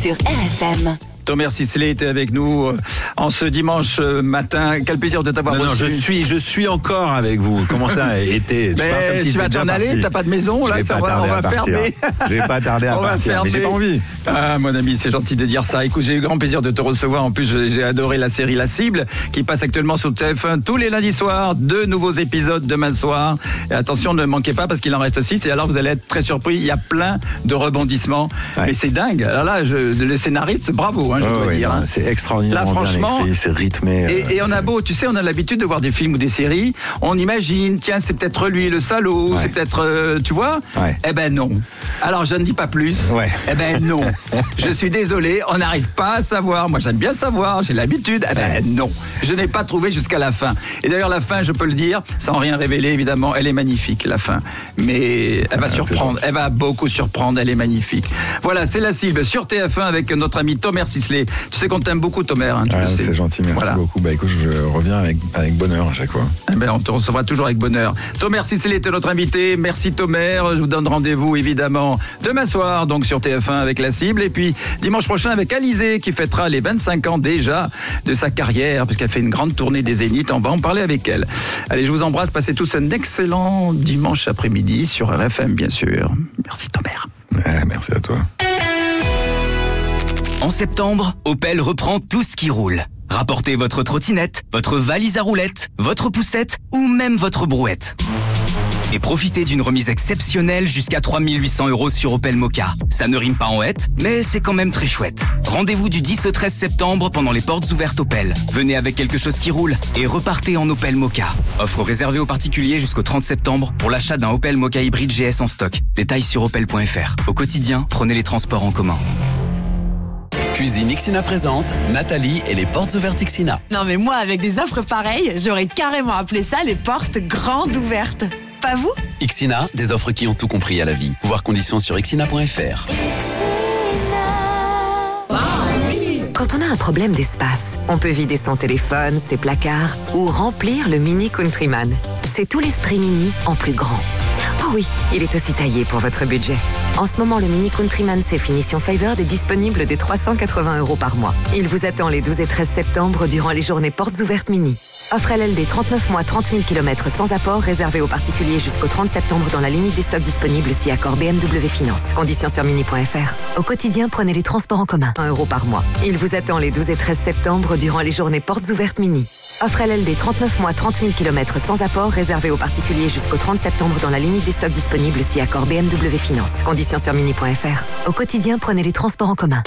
sur RFM. Thomas Sisley était avec nous en ce dimanche matin. Quel plaisir de t'avoir reçu. Non, je suis encore avec vous. Comment ça, été? Tu vas t'en aller, t'as pas de maison, là, ça va, on va fermer. Je vais pas tarder à partir, mais j'ai pas envie. Ah, mon ami, c'est gentil de dire ça. Écoute, j'ai eu grand plaisir de te recevoir. En plus, j'ai adoré la série La Cible, qui passe actuellement sur TF1 tous les lundis soirs. 2 nouveaux épisodes demain soir. Et attention, ne manquez pas parce qu'il en reste 6. Et alors, vous allez être très surpris. Il y a plein de rebondissements. Ouais. Mais c'est dingue. Alors là, les scénaristes, bravo, je dois dire. Non, c'est extraordinaire. Là, franchement, écrit, c'est rythmé. Et on a beau, tu sais, on a l'habitude de voir des films ou des séries. On imagine, tiens, c'est peut-être lui le salaud, c'est peut-être, tu vois. Eh ben non. Alors, je ne dis pas plus. Eh ben non. Je suis désolé, on n'arrive pas à savoir. Moi, j'aime bien savoir, j'ai l'habitude. Eh ben non. Je n'ai pas trouvé jusqu'à la fin. Et d'ailleurs, la fin, je peux le dire, sans rien révéler, évidemment, elle est magnifique, la fin. Mais elle va surprendre. Elle va beaucoup surprendre. Elle est magnifique. Voilà, c'est La Cible sur TF1 avec notre ami Thomas Sisley. Tu sais qu'on t'aime beaucoup, Thomas. C'est gentil, merci beaucoup. Bah écoute, je reviens avec bonheur à chaque fois. Eh ben, on te recevra toujours avec bonheur. Thomas Sisley était notre invité. Merci Thomas. Je vous donne rendez-vous évidemment demain soir, donc sur TF1 avec La Cible. Et puis dimanche prochain avec Alizée qui fêtera les 25 ans déjà de sa carrière, puisqu'elle fait une grande tournée des Zéniths. On va en parler avec elle. Allez, je vous embrasse. Passez tous un excellent dimanche après-midi sur RFM, bien sûr. Merci Thomas. Merci à toi. En septembre, Opel reprend tout ce qui roule. Rapportez votre trottinette, votre valise à roulettes, votre poussette ou même votre brouette. Et profitez d'une remise exceptionnelle jusqu'à 3 800 € sur Opel Mokka. Ça ne rime pas en hête, mais c'est quand même très chouette. Rendez-vous du 10 au 13 septembre pendant les portes ouvertes Opel. Venez avec quelque chose qui roule et repartez en Opel Mokka. Offre réservée aux particuliers jusqu'au 30 septembre pour l'achat d'un Opel Mokka hybride GS en stock. Détails sur opel.fr. Au quotidien, prenez les transports en commun. Cuisine Ixina présente Nathalie et les portes ouvertes Ixina. Non mais moi, avec des offres pareilles, j'aurais carrément appelé ça les portes grandes ouvertes. Pas vous? Ixina, des offres qui ont tout compris à la vie. Voir conditions sur ixina.fr. Quand on a un problème d'espace, on peut vider son téléphone, ses placards ou remplir le Mini Countryman. C'est tout l'esprit Mini en plus grand. Oh oui, il est aussi taillé pour votre budget. En ce moment, le Mini Countryman C finition Favored est disponible dès 380 € par mois. Il vous attend les 12 et 13 septembre durant les journées portes ouvertes Mini. Offre LLD 39 mois, 30 000 km sans apport, réservé aux particuliers jusqu'au 30 septembre dans la limite des stocks disponibles si accord BMW Finance. Conditions sur mini.fr. Au quotidien, prenez les transports en commun. 1 € par mois. Il vous attend les 12 et 13 septembre durant les journées portes ouvertes Mini. Offre LLD 39 mois, 30 000 km sans apport, réservé aux particuliers jusqu'au 30 septembre dans la limite des stocks disponibles si accord BMW Finance. Conditions sur mini.fr. Au quotidien, prenez les transports en commun.